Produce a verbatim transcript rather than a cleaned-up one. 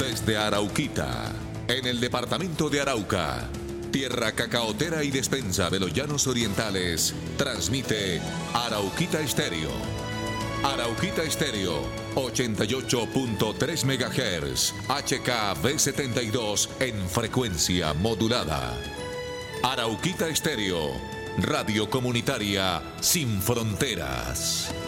Desde Arauquita, en el departamento de Arauca, tierra cacaotera y despensa de los llanos orientales, transmite Arauquita Estéreo. Arauquita Estéreo, ochenta y ocho punto tres megahertz, H K V setenta y dos en frecuencia modulada. Arauquita Estéreo, radio comunitaria sin fronteras.